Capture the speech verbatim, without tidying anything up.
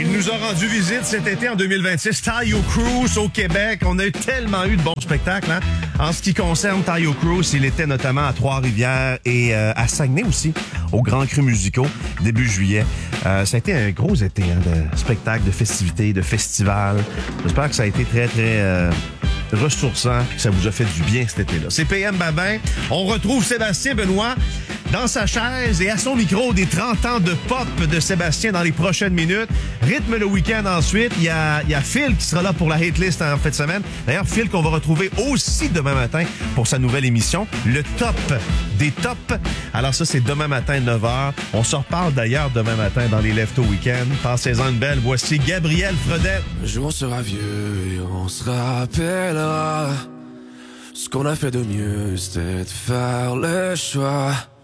il nous a rendu visite cet été en deux mille vingt-six. Taio Cruz au Québec. On a eu tellement eu de bons spectacles. Hein? En ce qui concerne Taio Cruz, il était notamment à Trois-Rivières et euh, à Saguenay aussi, au Grand Cru Musicaux, début juillet. Euh, ça a été un gros été hein, de spectacles, de festivités, de festivals. J'espère que ça a été très, très... Euh, ressourçant, que ça vous a fait du bien cet été-là. C'est P M Babin. On retrouve Sébastien Benoît dans sa chaise et à son micro des trente ans de pop de Sébastien dans les prochaines minutes. Rythme le week-end ensuite. Il y a, il y a Phil qui sera là pour la hit list en fin de semaine. D'ailleurs, Phil qu'on va retrouver aussi demain matin pour sa nouvelle émission, le top des tops. Alors ça, c'est demain matin, neuf heures. On se reparle d'ailleurs demain matin dans les Leftos Week-end. Passez-en une belle. Voici Gabriel Fredette. Un jour on sera vieux et on se rappellera. Ce qu'on a fait de mieux, c'était de faire le choix